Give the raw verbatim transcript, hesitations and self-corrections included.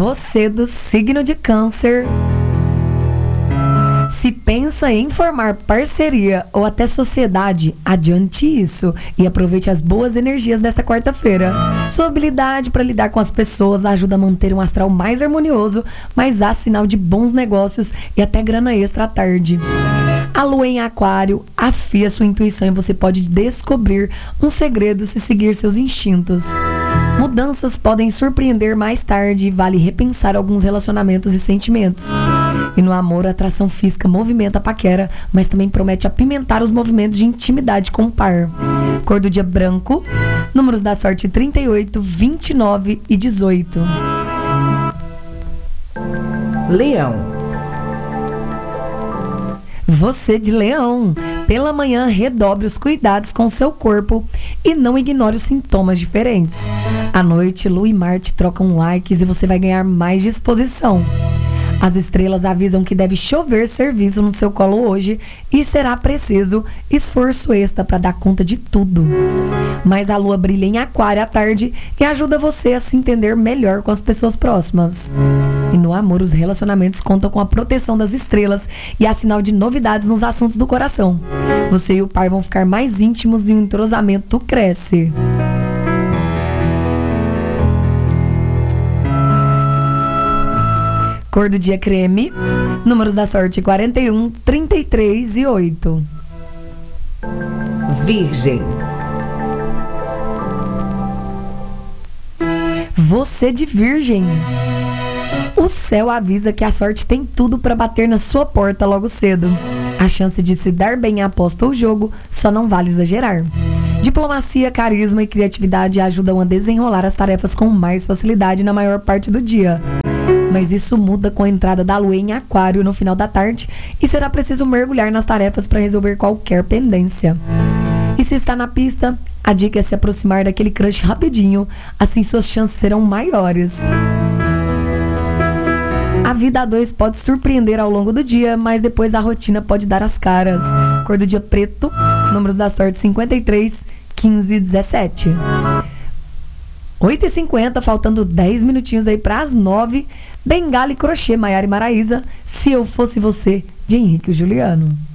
Você do signo de Câncer. Se pensa em formar parceria ou até sociedade, adiante isso e aproveite as boas energias desta quarta-feira. Sua habilidade para lidar com as pessoas ajuda a manter um astral mais harmonioso, mas há sinal de bons negócios e até grana extra à tarde. A lua em aquário afia sua intuição e você pode descobrir um segredo se seguir seus instintos. Mudanças podem surpreender mais tarde e vale repensar alguns relacionamentos e sentimentos. E no amor, a atração física movimenta a paquera, mas também promete apimentar os movimentos de intimidade com o par. Cor do dia branco, números da sorte trinta e oito, vinte e nove e dezoito. Leão. Você de Leão, pela manhã redobre os cuidados com seu corpo e não ignore os sintomas diferentes. À noite, Lua e Marte trocam likes e você vai ganhar mais disposição. As estrelas avisam que deve chover serviço no seu colo hoje e será preciso esforço extra para dar conta de tudo. Mas a lua brilha em aquário à tarde e ajuda você a se entender melhor com as pessoas próximas. E no amor, os relacionamentos contam com a proteção das estrelas e há sinal de novidades nos assuntos do coração. Você e o par vão ficar mais íntimos e o entrosamento cresce. Cor do dia creme, números da sorte quarenta e um, trinta e três e oito. Virgem. Você de Virgem. O céu avisa que a sorte tem tudo para bater na sua porta logo cedo. A chance de se dar bem à aposta ou jogo só não vale exagerar. Diplomacia, carisma e criatividade ajudam a desenrolar as tarefas com mais facilidade na maior parte do dia. Mas isso muda com a entrada da lua em aquário no final da tarde e será preciso mergulhar nas tarefas para resolver qualquer pendência. E se está na pista, a dica é se aproximar daquele crush rapidinho, assim suas chances serão maiores. A vida a dois pode surpreender ao longo do dia, mas depois a rotina pode dar as caras. Cor do dia preto, números da sorte cinquenta e três, quinze e dezessete. oito e cinquenta, faltando dez minutinhos aí para as nove. Bengala e crochê, Maiara e Maraísa. Se eu fosse você, de Henrique e Juliano.